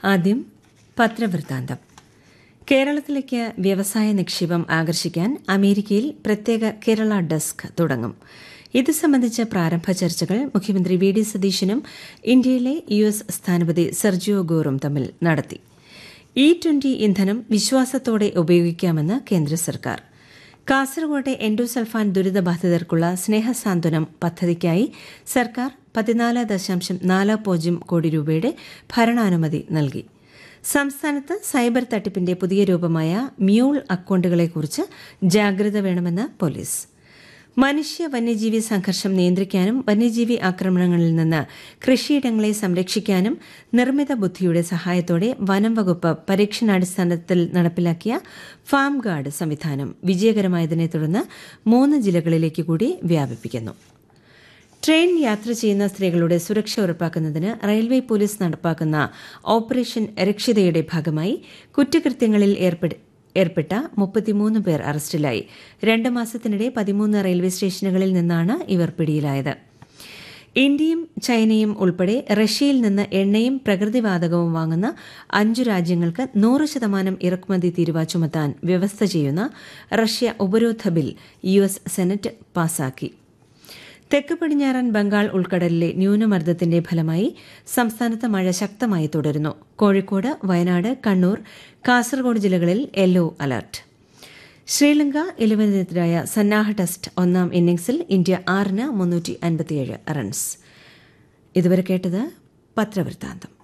ആദ്യം പത്രവൃത്താന്തം. കേരളത്തിലേക്ക് വ്യവസായ നിക്ഷേപം ആകർഷിക്കാൻ അമേരിക്കയിൽ പ്രത്യേക കേരള ഡെസ്ക് തുടങ്ങും. ഇത് സംബന്ധിച്ച പ്രാരംഭ ചർച്ചകൾ മുഖ്യമന്ത്രി വി ഡി സതീശനും ഇന്ത്യയിലെ യുഎസ് സ്ഥാനപതി സെർജിയോ ഗോറും തമ്മിൽ നടത്തി. E20 ഇന്ധനം വിശ്വാസത്തോടെ ഉപയോഗിക്കാമെന്ന് കേന്ദ്ര സർക്കാർ. കാസർകോട്ടെ എൻഡോസൾഫാൻ ദുരിതബാധിതർക്കുള്ള സ്നേഹസാന്ത്വനം പദ്ധതിക്കായി സർക്കാർ 14.40 കോടി രൂപയുടെ ഭരണാനുമതി നൽകി. സംസ്ഥാനത്ത് സൈബർ തട്ടിപ്പിന്റെ പുതിയ രൂപമായ മ്യൂൾ അക്കൌണ്ടുകളെക്കുറിച്ച് ജാഗ്രത വേണമെന്ന് പോലീസ്. മനുഷ്യ വന്യജീവി സംഘർഷം നിയന്ത്രിക്കാനും വന്യജീവി ആക്രമണങ്ങളിൽ നിന്ന് കൃഷിയിടങ്ങളെ സംരക്ഷിക്കാനും നിർമ്മിത ബുദ്ധിയുടെ സഹായത്തോടെ വനം വകുപ്പ് പരീക്ഷണാടിസ്ഥാനത്തിൽ നടപ്പിലാക്കിയ ഫാം ഗാർഡ് സംവിധാനം വിജയകരമായതിനെ തുടർന്ന് 3 ജില്ലകളിലേക്ക് കൂടി വ്യാപിപ്പിക്കുന്നു. ട്രെയിൻ യാത്ര ചെയ്യുന്ന സ്ത്രീകളുടെ സുരക്ഷ ഉറപ്പാക്കുന്നതിന് റെയിൽവേ പോലീസ് നടപ്പാക്കുന്ന ഓപ്പറേഷൻ രക്ഷിതയുടെ ഭാഗമായി കുറ്റകൃത്യങ്ങളിൽ ഏർപ്പെട്ട 33 പേർ അറസ്റ്റിലായി. 2 മാസത്തിനിടെ 13 റെയിൽവേ സ്റ്റേഷനുകളിൽ നിന്നാണ് ഇവർ പിടിയിലായത്. ഇന്ത്യയും ചൈനയും ഉൾപ്പെടെ റഷ്യയിൽ നിന്ന് എണ്ണയും പ്രകൃതിവാതകവും വാങ്ങുന്ന 5 രാജ്യങ്ങൾക്ക് 100% ഇറക്കുമതി തീരുവ ചുമത്താൻ വ്യവസ്ഥ ചെയ്യുന്ന റഷ്യ ഉപരോധ ബിൽ യുഎസ് സെനറ്റ് പാസാക്കി. തെക്ക് പടിഞ്ഞാറൻ ബംഗാൾ ഉൾക്കടലിലെ ന്യൂനമർദ്ദത്തിന്റെ ഫലമായി സംസ്ഥാനത്ത് മഴ ശക്തമായി തുടരുന്നു. കോഴിക്കോട്, വയനാട്, കണ്ണൂർ, കാസർഗോഡ് ജില്ലകളിൽ യെല്ലോ അലർട്ട്. ശ്രീലങ്ക 11-നെതിരായ സന്നാഹ ടെസ്റ്റ് 1ാം ഇന്നിംഗ്സിൽ ഇന്ത്യ 6-ന് 357 റൺസ്. ഇതുവരെ കേട്ടത് പത്രവൃത്താന്തം.